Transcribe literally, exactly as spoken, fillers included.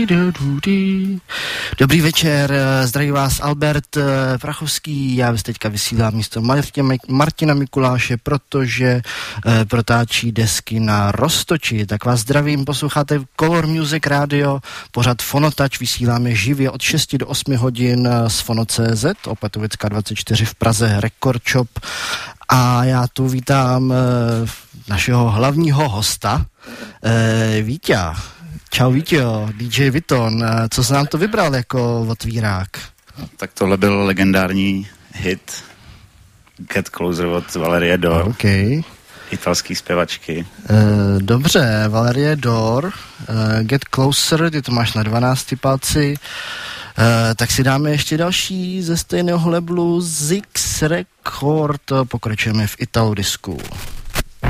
Dobrý večer, zdraví vás Albert Prachovský, já vás teďka vysílám místo Martina Mikuláše, protože eh, protáčí desky na Roztoči. Tak vás zdravím, posloucháte Color Music Radio, pořad Fonotač, vysíláme živě od šesti do osmi hodin z Fono tečka cé zet, Opatovická dvacet čtyři v Praze, Record Shop. A já tu vítám eh, našeho hlavního hosta, eh, Víťa. Čau Vítio, dý džej Viton, co jsi nám to vybral jako otvírák? No, tak tohle byl legendární hit Get Closer od Valerie Dor, okay. Italský zpěvačky. E, dobře, Valerie Dor, e, Get Closer, ty to máš na dvanácti palci, e, tak si dáme ještě další ze stejného labelu Zix Record, pokračujeme v Italodisku.